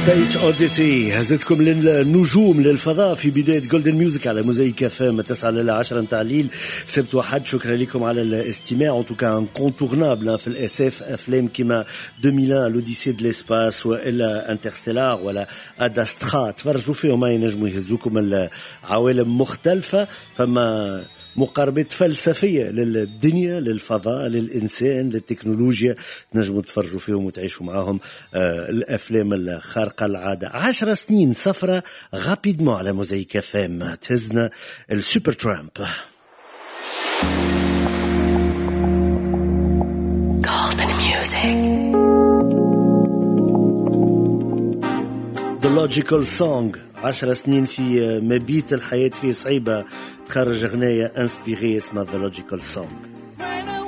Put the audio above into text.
سبيس اوديتي هزتكم للنجوم للفضاء في بداية جولدن ميوزك على موزايك FM 9 ل 10 متاع الليل سبت وحد. شكرا لكم على الاستماع. ان توكا انكونتورنابل في الاس اف افلام كيما 2001 لوديسي دو ليسباس والا انترستيلار ولا اداسترا تفرجوا فيهم ما ينجموا يهزوكم العوالم مختلفة. فما مقاربات فلسفية للدنيا للفضاء للإنسان للتكنولوجيا تنجموا تفرجوا فيهم وتعيشوا معاهم الأفلام الخارقة العادة. 10 سنين سفرة غابيدمون على موزايك FM تهزنا السوبر ترامب. Golden Music The Logical Song. 10 سنين في مبيت الحياة فيه صعيبة تخرج غناية انسبيري اسمها The Logical Song.